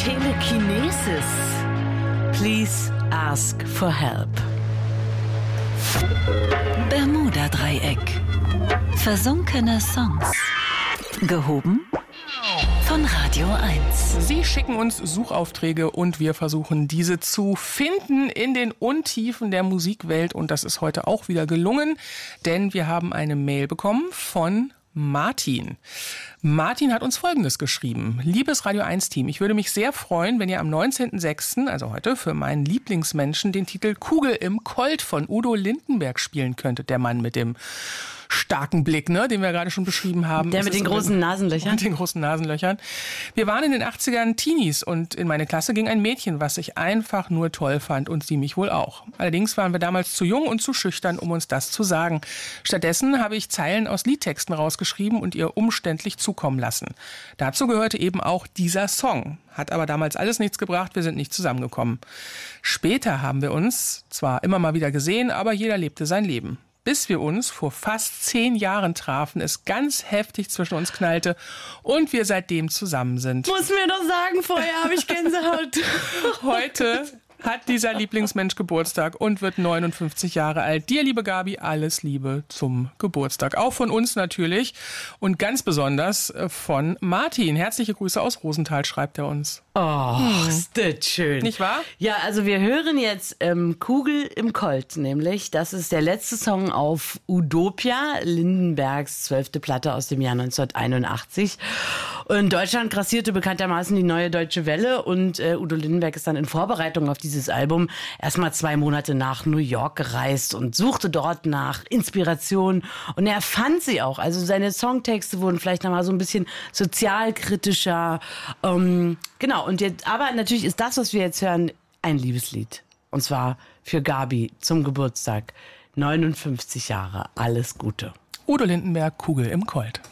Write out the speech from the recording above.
Telekinesis. Please ask for help. Bermuda-Dreieck. Versunkene Songs. Gehoben von Radio 1. Sie schicken uns Suchaufträge und wir versuchen, diese zu finden in den Untiefen der Musikwelt. Und das ist heute auch wieder gelungen, denn wir haben eine Mail bekommen von Martin. Martin hat uns Folgendes geschrieben. Liebes Radio 1-Team, ich würde mich sehr freuen, wenn ihr am 19.06., also heute, für meinen Lieblingsmenschen den Titel Kugel im Colt von Udo Lindenberg spielen könntet. Der Mann mit dem starken Blick, ne, den wir gerade schon beschrieben haben. Der mit den großen Nasenlöchern. Mit den großen Nasenlöchern. Wir waren in den 80ern Teenies und in meine Klasse ging ein Mädchen, was ich einfach nur toll fand und sie mich wohl auch. Allerdings waren wir damals zu jung und zu schüchtern, um uns das zu sagen. Stattdessen habe ich Zeilen aus Liedtexten rausgeschrieben und ihr umständlich zukommen lassen. Dazu gehörte eben auch dieser Song. Hat aber damals alles nichts gebracht, wir sind nicht zusammengekommen. Später haben wir uns zwar immer mal wieder gesehen, aber jeder lebte sein Leben. Bis wir uns vor fast 10 Jahren trafen, es ganz heftig zwischen uns knallte und wir seitdem zusammen sind. Muss mir doch sagen, vorher habe ich Gänsehaut. Heute hat dieser Lieblingsmensch Geburtstag und wird 59 Jahre alt. Dir, liebe Gabi, alles Liebe zum Geburtstag. Auch von uns natürlich und ganz besonders von Martin. Herzliche Grüße aus Rosenthal, schreibt er uns. Oh, ist das schön. Nicht wahr? Ja, also wir hören jetzt Kugel im Colt, nämlich. Das ist der letzte Song auf Udopia, Lindenbergs 12. Platte aus dem Jahr 1981. In Deutschland grassierte bekanntermaßen die Neue Deutsche Welle und Udo Lindenberg ist dann in Vorbereitung auf dieses Album erstmal 2 Monate nach New York gereist und suchte dort nach Inspiration und er fand sie auch. Also seine Songtexte wurden vielleicht nochmal so ein bisschen sozialkritischer. Genau, und jetzt, aber natürlich ist das, was wir jetzt hören, ein Liebeslied. Und zwar für Gabi zum Geburtstag. 59 Jahre, alles Gute. Udo Lindenberg, Kugel im Colt.